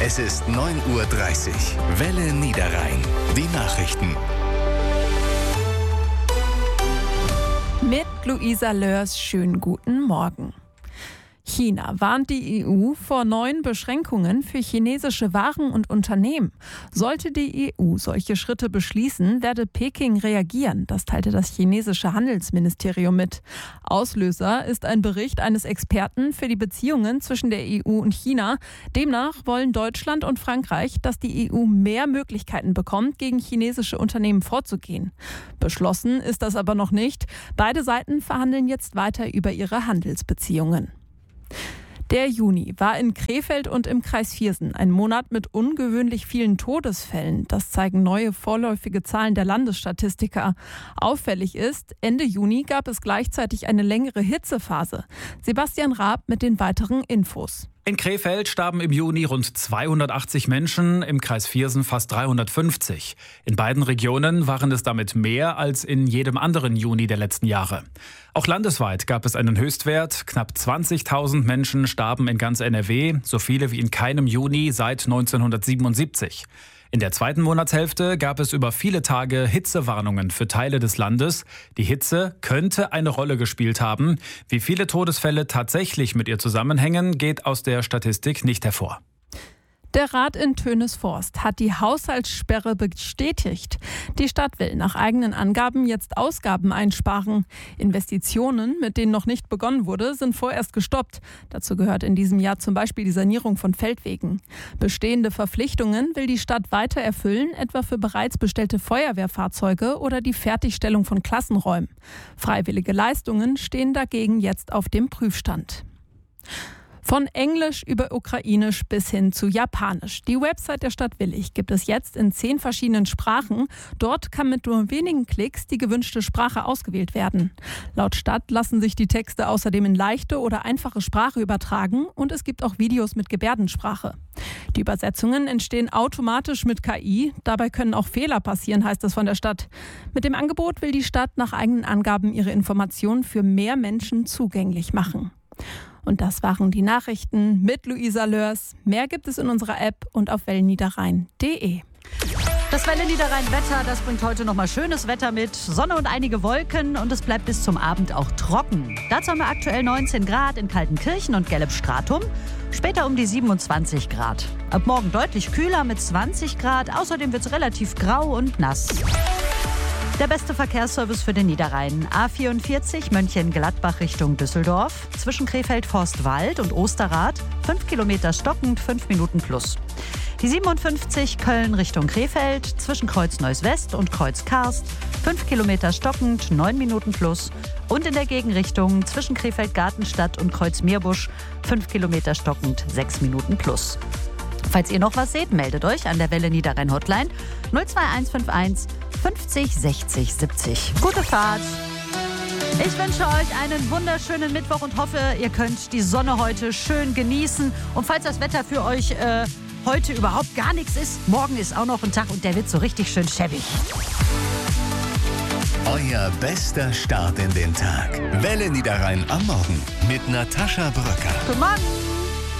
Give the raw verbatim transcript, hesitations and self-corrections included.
Es ist neun Uhr dreißig. Welle Niederrhein. Die Nachrichten. Mit Luisa Lörs, schönen guten Morgen. China warnt die E U vor neuen Beschränkungen für chinesische Waren und Unternehmen. Sollte die E U solche Schritte beschließen, werde Peking reagieren. Das teilte das chinesische Handelsministerium mit. Auslöser ist ein Bericht eines Experten für die Beziehungen zwischen der E U und China. Demnach wollen Deutschland und Frankreich, dass die E U mehr Möglichkeiten bekommt, gegen chinesische Unternehmen vorzugehen. Beschlossen ist das aber noch nicht. Beide Seiten verhandeln jetzt weiter über ihre Handelsbeziehungen. Der Juni war in Krefeld und im Kreis Viersen ein Monat mit ungewöhnlich vielen Todesfällen. Das zeigen neue vorläufige Zahlen der Landesstatistiker. Auffällig ist, Ende Juni gab es gleichzeitig eine längere Hitzephase. Sebastian Raab mit den weiteren Infos. In Krefeld starben im Juni rund zweihundertachtzig Menschen, im Kreis Viersen fast dreihundertfünfzig. In beiden Regionen waren es damit mehr als in jedem anderen Juni der letzten Jahre. Auch landesweit gab es einen Höchstwert. Knapp zwanzigtausend Menschen starben in ganz N R W, so viele wie in keinem Juni seit neunzehnhundertsiebenundsiebzig. In der zweiten Monatshälfte gab es über viele Tage Hitzewarnungen für Teile des Landes. Die Hitze könnte eine Rolle gespielt haben. Wie viele Todesfälle tatsächlich mit ihr zusammenhängen, geht aus der Statistik nicht hervor. Der Rat in Tönesforst hat die Haushaltssperre bestätigt. Die Stadt will nach eigenen Angaben jetzt Ausgaben einsparen. Investitionen, mit denen noch nicht begonnen wurde, sind vorerst gestoppt. Dazu gehört in diesem Jahr zum Beispiel die Sanierung von Feldwegen. Bestehende Verpflichtungen will die Stadt weiter erfüllen, etwa für bereits bestellte Feuerwehrfahrzeuge oder die Fertigstellung von Klassenräumen. Freiwillige Leistungen stehen dagegen jetzt auf dem Prüfstand. Von Englisch über Ukrainisch bis hin zu Japanisch. Die Website der Stadt Willich gibt es jetzt in zehn verschiedenen Sprachen. Dort kann mit nur wenigen Klicks die gewünschte Sprache ausgewählt werden. Laut Stadt lassen sich die Texte außerdem in leichte oder einfache Sprache übertragen und es gibt auch Videos mit Gebärdensprache. Die Übersetzungen entstehen automatisch mit K I. Dabei können auch Fehler passieren, heißt es von der Stadt. Mit dem Angebot will die Stadt nach eigenen Angaben ihre Informationen für mehr Menschen zugänglich machen. Und das waren die Nachrichten mit Luisa Lörs. Mehr gibt es in unserer App und auf wellenniederrhein punkt de. Das Welle Niederrhein Wetter, das bringt heute nochmal schönes Wetter mit. Sonne und einige Wolken und es bleibt bis zum Abend auch trocken. Dazu haben wir aktuell neunzehn Grad in Kaltenkirchen und Gelb-Stratum. Später um die siebenundzwanzig Grad. Ab morgen deutlich kühler mit zwanzig Grad. Außerdem wird es relativ grau und nass. Der beste Verkehrsservice für den Niederrhein. A vierundvierzig Mönchengladbach Richtung Düsseldorf. Zwischen Krefeld-Forstwald und Osterrad. fünf Kilometer stockend, fünf Minuten plus. Die siebenundfünfzig Köln Richtung Krefeld. Zwischen Kreuz Neuss-West und Kreuz Karst. fünf Kilometer stockend, neun Minuten plus. Und in der Gegenrichtung zwischen Krefeld-Gartenstadt und Kreuz Meerbusch. fünf Kilometer stockend, sechs Minuten plus. Falls ihr noch was seht, meldet euch an der Welle Niederrhein Hotline null zwei eins fünf eins fünfzig sechzig siebzig. Gute Fahrt! Ich wünsche euch einen wunderschönen Mittwoch und hoffe, ihr könnt die Sonne heute schön genießen. Und falls das Wetter für euch äh, heute überhaupt gar nichts ist, morgen ist auch noch ein Tag und der wird so richtig schön schäbig. Euer bester Start in den Tag. Welle Niederrhein am Morgen mit Natascha Bröcker. Guten Morgen!